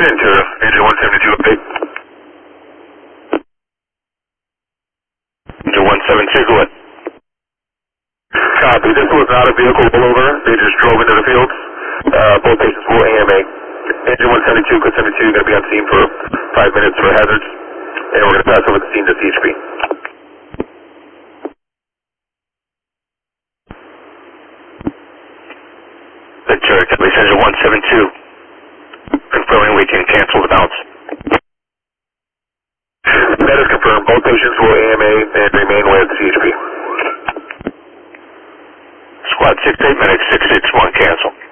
Ventura, engine 172 update. Engine 172, go ahead. Copy. This was not a vehicle rollover. They just drove into the field. Both patients will AMA. Engine 172, code 72, going to be on scene for 5 minutes for hazards. And we're going to pass over the scene to CHP. Ventura, please, engine 172. Confirming we can cancel the bounce. That is confirmed. Both patients will AMA and remain with CHP. Squad 68 minutes, 661, cancel.